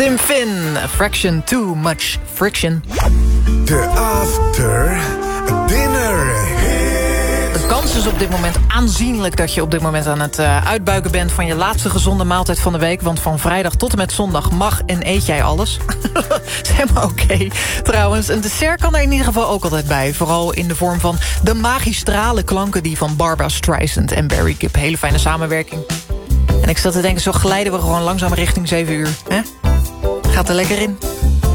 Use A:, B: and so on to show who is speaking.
A: Tim Finn, Fraction Too Much Friction.
B: De after dinner.
A: De kans is op dit moment aanzienlijk dat je op dit moment aan het uitbuiken bent van je laatste gezonde maaltijd van de week. Want van vrijdag tot en met zondag mag en eet jij alles. Dat is helemaal oké. Trouwens, een dessert kan er in ieder geval ook altijd bij. Vooral in de vorm van de magistrale klanken die van Barbra Streisand en Barry Gibb. Hele fijne samenwerking. En ik zat te denken, zo glijden we gewoon langzaam richting 7 uur. Hè? Gaat er lekker in.